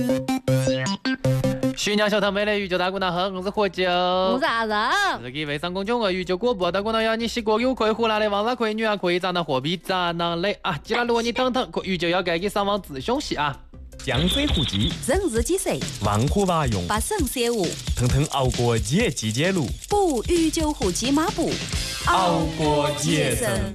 徐娘小堂妹的宇宙大姑娘好，我是喝酒， 我是阿仁。 自己微商公众号宇宙果布，大姑娘要你洗锅油可以胡辣的，王辣可以女啊可以长得货币长囊的啊，既然如果你等等，宇宙要给你上网自凶戏啊。 江水湖集， 人日几岁？ 万户瓦用， 把肾写物， 腾腾熬过节季节路， 补宇宙湖集马步， 熬过节生。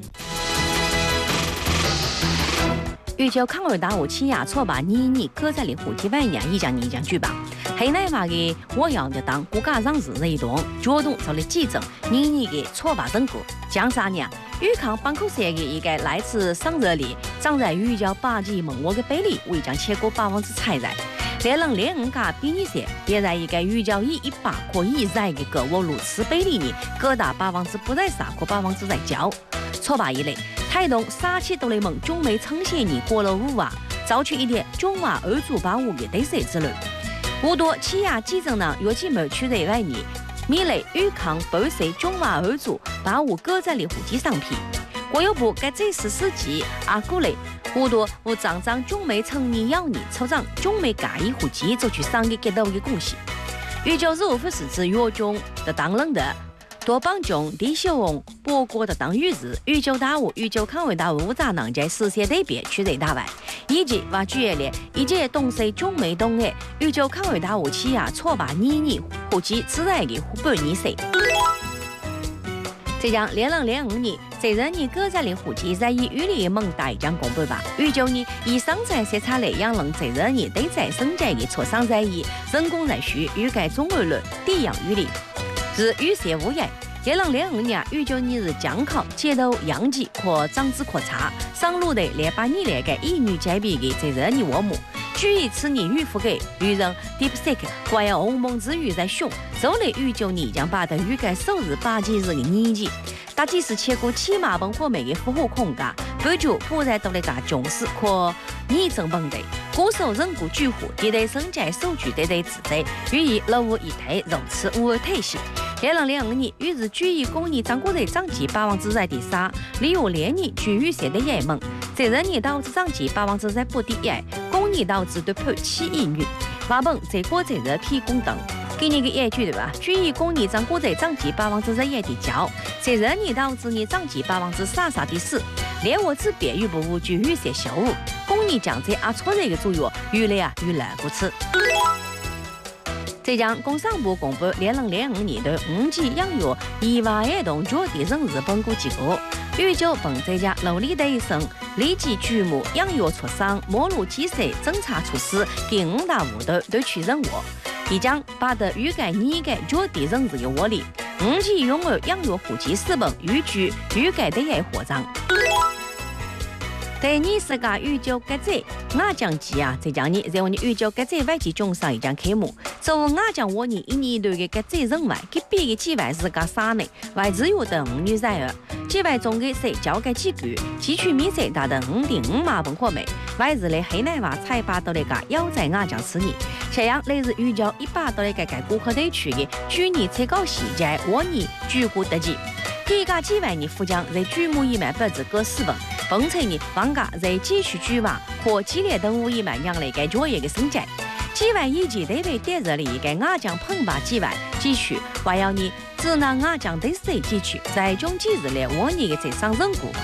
宇宙抗日大武器呀，错把你搁在里湖集外年一讲你讲句吧。黑奶娃的我要的当国家上市这一动，主动做了记者，你的错把整个讲啥呢？宇康板口设的一个来自上热力，长在宇宙8级蒙我的贝里，为将切过8王子踩在。2005家比你些，也在一个宇宙以100可以在的个我如此贝里呢，各大8王子不在杀，可8王子在教。错把一类，台东杀气都雷蒙中美呈现你过了5啊，早去一点中华2组85的对谁之类。无多起亚基证呢，约几门取得外你，米类宇康8岁中华2组85搁在里户籍上批。国有部该这14级阿古类，无多我长长中美成年要你抽长中美改一户籍，就去上给给到的恭喜。宇宙15分是指月中的当人的。多帮中地秀翁博国的当日日宇宙大武宇宙抗日大武杂囊在世界对别取得大外以及挖掘了以及东西中美东的宇宙抗日大武起呀错把你户籍自然的湖北你谁这将2005年这人你搁在里户籍在以与里蒙大将公布吧宇宙呢以上在色彩类养人这人你得在生在的错上在以人工在需欲改中二论地养与里是与些无言2005年宇宙你日江考街头阳季可长子可查上路的列把你那个一女界别的这人你我母据以此你预付给愚人 DeepSeek 怪要鸿蒙之语在熊走了宇宙你将把的预改首日8几日的年纪大几是切过起码本或每个服务空噶不久不再到了个重视可你正本的歌手人骨巨虎地带生在手举对对自在予以老无一体肉吃无而退系2005年于是据以公益张国的长期8王子在第3理由连年据于写的野盟这人年导致长期8王子在不第一公益导致对判7亿元瓦本这国这人批公等给你个业绩对吧据以公益张国的长期8王子在野地交这人年导致你长期8王子傻傻的死连我之别于不无据于写修务公益讲这阿错这个主要越来不吃浙江工商部公布2005年的5级养育意外儿童绝地人日本国结果宇宙本浙江努力的一生立即举目养育出生末路几岁侦查措施给5大5的对取任务已将把的预改你改绝地人日的窝里5级拥有养育户籍4本预举预改的也活章对你是个宇宙格子我讲机啊这讲你在我的宇宙格子外籍中上一讲开幕就我讲我你一年对的格子人外给别个几万是个啥呢外只有的5女在几万中的谁交给几句几区米谁打的5.5马本货美外日的黑奶娃才把到那个要在我讲吃你这样类似宇宙100到那个顾客地区的去年才搞细节我你举国得几给个几万你富将在举目10000本子各4本本车呢房价在继续举瓦或激烈等5亿万样的个作业的升级几万以及得被电热里个我将碰把几万继续还要你只拿我将得谁继续在中几日来我你的这上人股